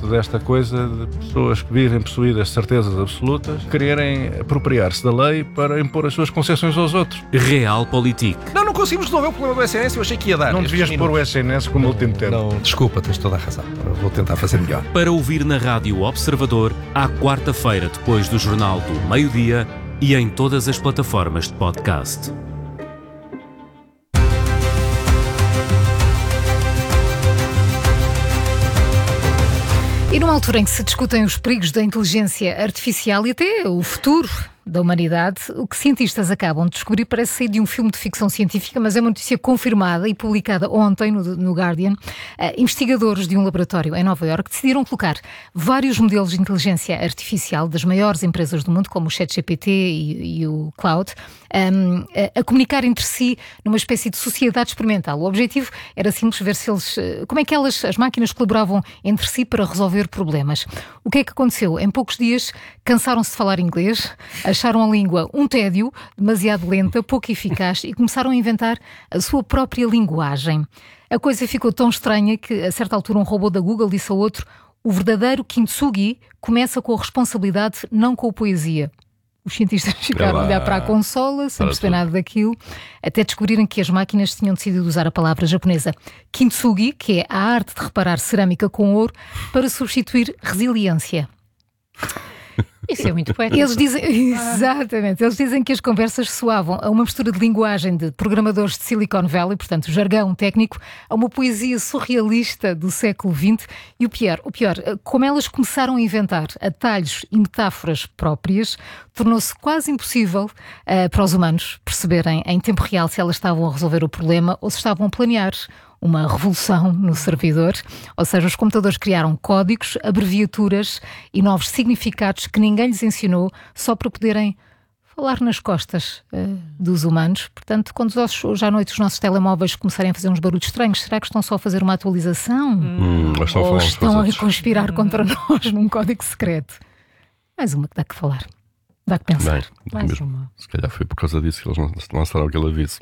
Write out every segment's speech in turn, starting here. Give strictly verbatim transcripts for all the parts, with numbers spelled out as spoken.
muito desta coisa de pessoas que vivem possuídas de certezas absolutas quererem apropriar-se da lei para impor as suas concessões aos outros. Realpolitik. Não, não conseguimos resolver o problema do S N S, eu achei que ia dar. Não devias pôr o S N S como último termo. Não, desculpa, tens toda a razão. Eu vou tentar fazer melhor. Para ouvir na Rádio Observador, à quarta-feira, depois do Jornal do Meio-Dia e em todas as plataformas de podcast. E numa altura em que se discutem os perigos da inteligência artificial e até o futuro da humanidade, o que cientistas acabam de descobrir parece sair de um filme de ficção científica, mas é uma notícia confirmada e publicada ontem no, no Guardian. Uh, investigadores de um laboratório em Nova Iorque decidiram colocar vários modelos de inteligência artificial das maiores empresas do mundo, como o ChatGPT e, e o Cloud, um, a, a comunicar entre si numa espécie de sociedade experimental. O objetivo era simples, ver se eles, como é que elas, as máquinas, colaboravam entre si para resolver problemas. O que é que aconteceu? Em poucos dias cansaram-se de falar inglês, acharam a língua um tédio, demasiado lenta, pouco eficaz e começaram a inventar a sua própria linguagem. A coisa ficou tão estranha que, a certa altura, um robô da Google disse ao outro: o verdadeiro Kintsugi começa com a responsabilidade, não com a poesia. Os cientistas ficaram a olhar para a consola, sem perceber nada daquilo, até descobrirem que as máquinas tinham decidido usar a palavra japonesa Kintsugi, que é a arte de reparar cerâmica com ouro, para substituir resiliência. Isso é muito poético. Eles dizem, exatamente, eles dizem que as conversas soavam a uma mistura de linguagem de programadores de Silicon Valley, portanto jargão técnico, a uma poesia surrealista do século vinte e o pior, o pior, como elas começaram a inventar atalhos e metáforas próprias, tornou-se quase impossível uh, para os humanos perceberem em tempo real se elas estavam a resolver o problema ou se estavam a planear uma revolução no servidor, ou seja, os computadores criaram códigos, abreviaturas e novos significados que ninguém lhes ensinou só para poderem falar nas costas uh, dos humanos. Portanto, quando hoje à noite os nossos telemóveis começarem a fazer uns barulhos estranhos, será que estão só a fazer uma atualização? Hum, ou estão, ou a, estão a conspirar hum. contra nós num código secreto? Mais uma que dá que falar. Dá que pensar. Bem, Mais mesmo, uma. Se calhar foi por causa disso que eles não lançaram aquele aviso.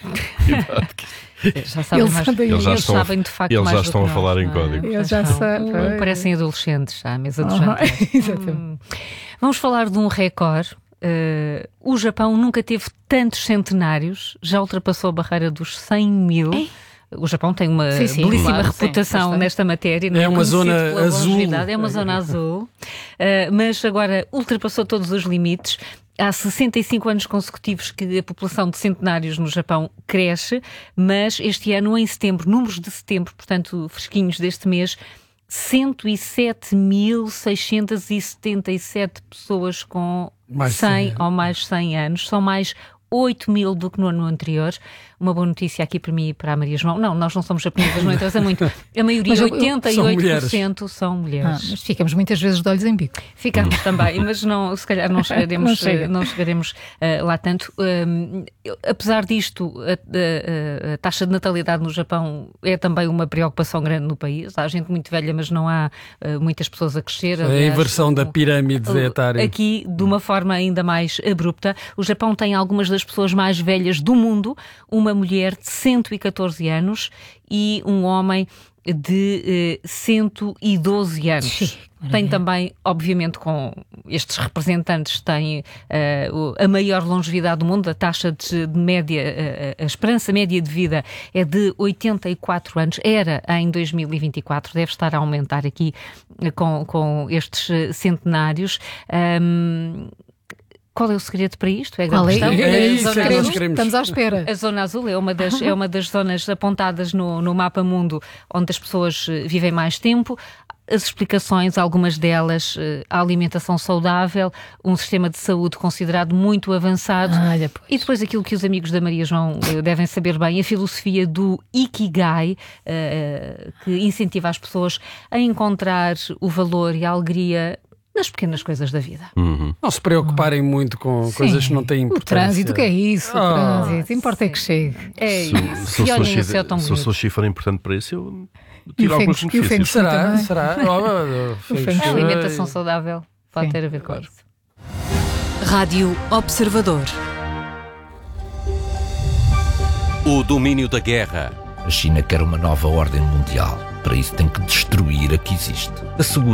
Já sabem, eles, mais, eles, eles, já eles estão, sabem de facto eles mais já estão do a que falar nós, em código. Eles já sabem. Hum, parecem adolescentes à mesa do oh, jantar. Exatamente. Hum. Vamos falar de um recorde. Uh, o Japão nunca teve tantos centenários, já ultrapassou a barreira dos cem mil. Ei? O Japão tem uma sim, sim, belíssima claro, reputação sim, nesta matéria. É uma zona azul. É uma zona azul. Uh, mas agora ultrapassou todos os limites. Há sessenta e cinco anos consecutivos que a população de centenários no Japão cresce, mas este ano, em setembro, números de setembro, portanto fresquinhos deste mês, cento e sete mil seiscentos e setenta e sete pessoas com mais cem ou mais cem anos. São mais oito mil do que no ano anterior. Uma boa notícia aqui para mim e para a Maria João. Não, nós não somos japonesas, não interessa muito. A maioria, mas eu, oitenta e oito por cento, são mulheres. Ah, mas ficamos muitas vezes de olhos em bico. Ficamos também, mas não, se calhar não chegaremos, não chega. não chegaremos uh, lá tanto. Um, apesar disto, a, a, a taxa de natalidade no Japão é também uma preocupação grande no país. Há gente muito velha, mas não há uh, muitas pessoas a crescer. É a inversão da pirâmide uh, etária. Aqui, de uma forma ainda mais abrupta. O Japão tem algumas das pessoas mais velhas do mundo. Uma mulher de cento e catorze anos e um homem de uh, cento e doze anos. Sim, tem também, obviamente, com estes representantes, têm uh, a maior longevidade do mundo. A taxa de, de média, uh, a esperança média de vida é de oitenta e quatro anos. Era em dois mil e vinte e quatro, deve estar a aumentar aqui uh, com, com estes centenários. Um, Qual é o segredo para isto? É, Qual é? É, é isso, zona é azul. Estamos à espera. A zona azul é uma das, é uma das zonas apontadas no, no mapa mundo onde as pessoas vivem mais tempo. As explicações, algumas delas, a alimentação saudável, um sistema de saúde considerado muito avançado. Ah, e depois aquilo que os amigos da Maria João devem saber bem, a filosofia do Ikigai, que incentiva as pessoas a encontrar o valor e a alegria nas pequenas coisas da vida. Uhum. Não se preocuparem uhum. muito com Sim. coisas que não têm importância. O trânsito, que é isso? O oh. trânsito. Importa é que chegue. É se, isso. Se, e olhem o o céu tão bonito. Se o sushi for importante para isso, eu E tiro o alguns Feng- e o Feng benefícios. Shui Será? também. Será? Oh, oh, Feng A Shui. alimentação saudável pode Sim. ter a ver com Claro. isso. Rádio Observador. O domínio da guerra. A China quer uma nova ordem mundial. Para isso tem que destruir a que existe. Assegura